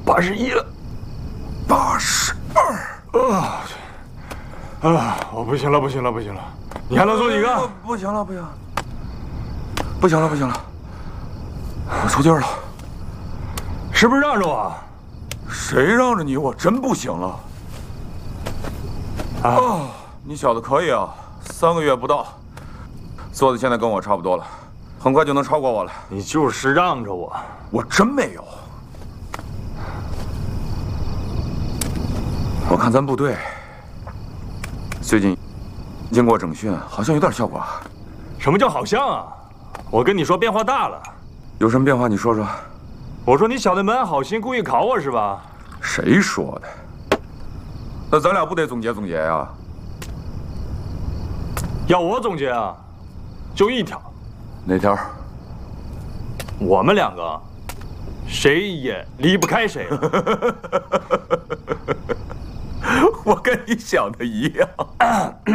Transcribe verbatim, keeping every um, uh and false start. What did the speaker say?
八十一了， 八十二。 啊啊！我不行了，不行了，不行了！你还能做几个？ 不行了，不行，不行了，不行了，我抽筋了。 是不是让着我？ 谁让着你？我真不行了。啊！哦，你小子可以啊，三个月不到，做的现在跟我差不多了，很快就能超过我了。 你就是让着我， 我真没有。我看咱部队最近经过整训，好像有点效果。 什么叫好像啊？我跟你说变化大了。 有什么变化？你说说。 我说你小子没安好心，故意考我是吧？ 谁说的？那咱俩不得总结总结呀？ 要我总结啊，就一条。 哪条？ 我们两个谁也离不开谁。 我跟你想的一样。